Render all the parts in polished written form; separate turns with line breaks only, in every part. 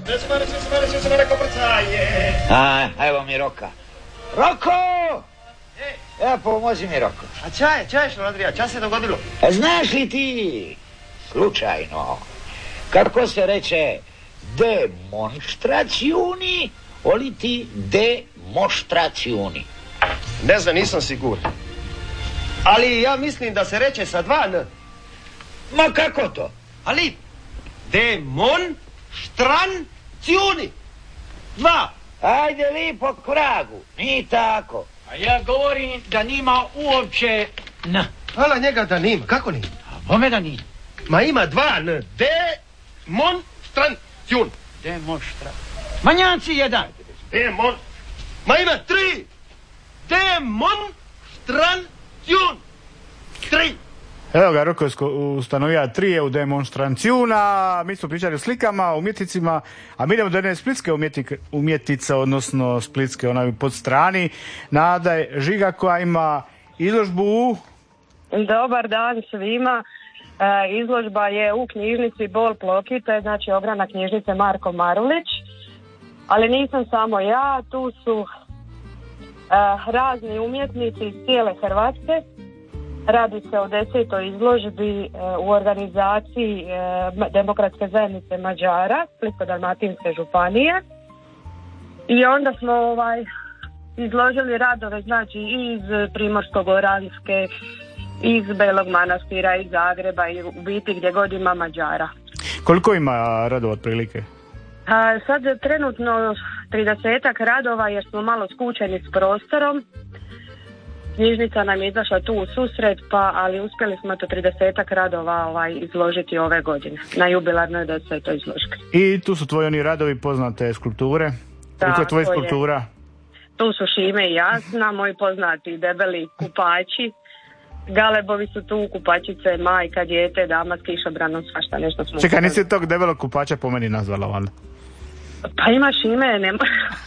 Sve se neko prcaje.
A, evo mi Roka. Roko! Evo, pomozi mi, Roko.
A čaj, Šaladrija, čas se dogodilo?
A znaš li ti, slučajno, kako se reče demonstracioni, oli ti demonstracioni?
Ne znam, nisam siguran. Ali ja mislim da se reče sa 2 N.
Ma kako to?
Ali, demonstracioni. 2.
Ajde lipo k vragu, nije tako.
A ja govorim da nima uopće N.
Hvala njega da nima, kako nima?
A bome da nima.
Ma ima 2 N, demonstracioni.
Manjanci jedan.
Ma ima 3. Demonstracioni. 3.
Evo ga, Roko ustanovija 3 u demonstracijuna. Mi smo pričali o slikama, umjetnicima, a mi idemo do jedne splitske umjetnice, odnosno splitske, ona pod strani. Nada Žiga koja ima izložbu u...
Dobar dan svima. Izložba je u knjižnici Bol Plokite, znači ograna knjižnice Marko Marulić. Ali nisam samo ja, tu su razni umjetnici iz cijele Hrvatske. Radi se o 10. izložbi u organizaciji Demokratske zajednice Mađara, Splitsko-dalmatinske županije. I onda smo izložili radove, znači iz Primorsko-goranske, iz Belog Manastira, iz Zagreba i u biti gdje god ima Mađara.
Koliko ima radova otprilike?
Sad trenutno 30-ak radova jer smo malo skučeni s prostorom. Knjižnica nam je izašla tu u susret, ali uspjeli smo to 30-ak radova izložiti ove godine na jubilarnoj 10. izložbi.
I tu su tvoji oni radovi, poznate skulpture? Koliko je tvojih skulptura?
Tu su Šime i Jasna, moji poznati debeli kupači. Galebovi su tu, kupačice, majka, dijete, dama s kišobranom, svašta nešto smo...
Čekaj, nisi tog debelog kupača po meni nazvala, valjda?
Pa ima Šime, nema...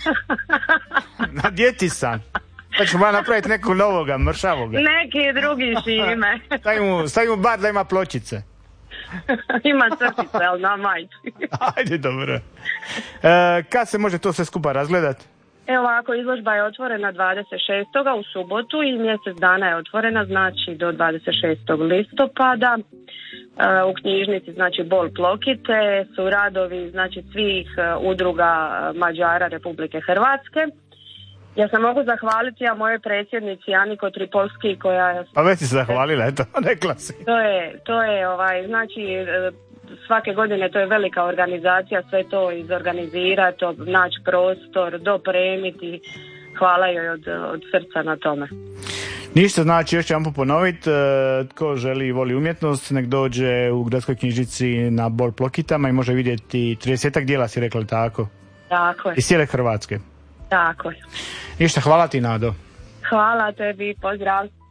Na djeti sam. Pa ću malo napraviti nekog novoga, mršavoga.
Neki drugi Šime.
Stavi mu bar da ima pločice.
Ima crtice, ali na majci.
Ajde, dobro. Kad se može to sve skupa razgledati?
Evo ovako, izložba je otvorena 26. u subotu i mjesec dana je otvorena, znači do 26. listopada. U knjižnici, znači Bol Plokite, su radovi, znači svih udruga Mađara Republike Hrvatske. Ja se mogu zahvaliti mojoj predsjednici Aniko Tripolski koja...
Pa već si se zahvalila, eto, rekla si.
To je znači svake godine to je velika organizacija, sve to izorganizirati, naći prostor, dopremiti. Hvala joj od srca na tome.
Ništa, znači još ću vam ponoviti, tko želi i voli umjetnost, nek dođe u gradskoj knjižnici na Bol Plokitama i može vidjeti 30-ak dijela, si rekla tako?
Tako je.
Iz cijele Hrvatske.
Tako je.
Ništa, hvala ti, Nado.
Hvala tebi, pozdrav.